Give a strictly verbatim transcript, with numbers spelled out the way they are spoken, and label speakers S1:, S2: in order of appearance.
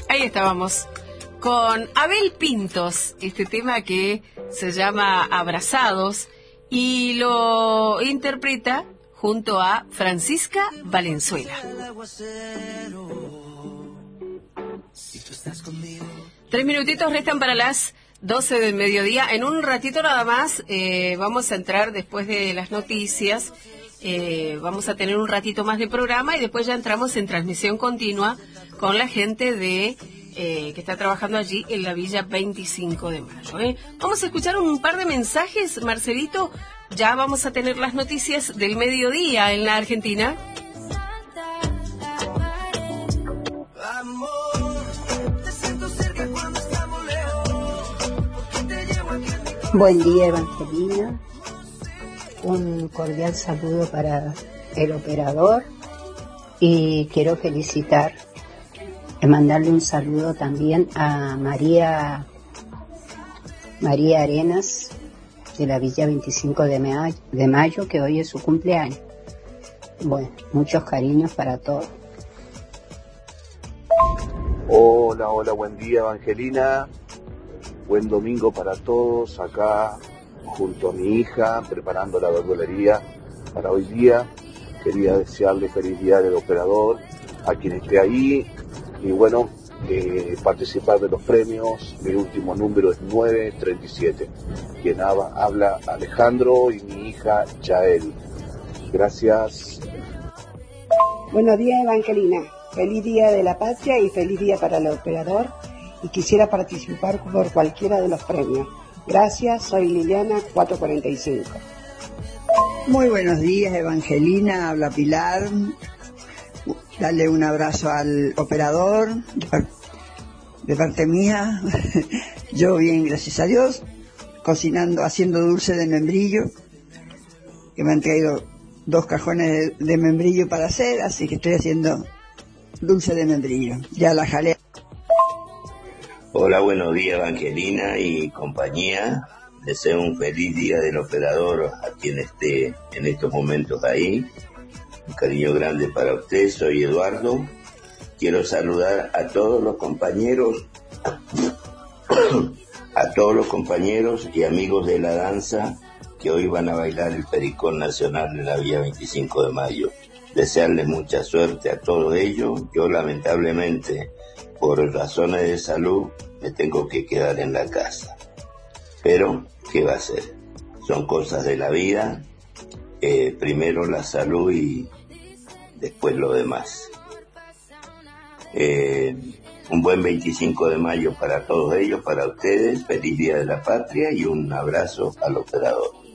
S1: Ahí estábamos con Abel Pintos, este tema que se llama Abrazados y lo interpreta junto a Francisca Valenzuela. Tres minutitos restan para las doce del mediodía. En un ratito nada más eh, vamos a entrar después de las noticias. Eh, vamos a tener un ratito más de programa y después ya entramos en transmisión continua con la gente de eh, que está trabajando allí en la Villa veinticinco de mayo. ¿eh? Vamos a escuchar un par de mensajes, Marcelito. Ya vamos a tener las noticias del mediodía en la Argentina.
S2: Buen día, Evangelina. Un cordial saludo para el operador y quiero felicitar y mandarle un saludo también a María María Arenas de la Villa veinticinco de mayo, de mayo, que hoy es su cumpleaños. Bueno, muchos cariños para todos.
S3: Hola, hola, buen día, Evangelina. Buen domingo para todos, acá junto a mi hija, preparando la verdulería para hoy día. Quería desearle feliz día del operador a quien esté ahí y bueno, eh, participar de los premios. Mi último número es nueve treinta y siete. Quien habla, habla Alejandro y mi hija Yael. Gracias.
S4: Buenos días, Evangelina. Feliz día de la patria y feliz día para el operador. Y quisiera participar por cualquiera de los premios. Gracias, soy Liliana, cuatrocientos cuarenta y cinco.
S5: Muy buenos días, Evangelina, habla Pilar. Dale un abrazo al operador, de parte mía. Yo bien, gracias a Dios, cocinando, haciendo dulce de membrillo, que me han traído dos cajones de, de membrillo para hacer, así que estoy haciendo dulce de membrillo. Ya la jalé.
S6: Hola, buenos días, Evangelina y compañía. Deseo un feliz día del operador a quien esté en estos momentos ahí. Un cariño grande para usted, soy Eduardo. Quiero saludar a todos los compañeros, a todos los compañeros y amigos de la danza que hoy van a bailar el Pericón Nacional de la Villa veinticinco de mayo. Desearles mucha suerte a todos ellos. Yo lamentablemente, por razones de salud, me tengo que quedar en la casa. Pero, ¿qué va a ser? Son cosas de la vida. Eh, primero la salud y después lo demás. Eh, un buen veinticinco de mayo para todos ellos, para ustedes. Feliz Día de la Patria y un abrazo al operador.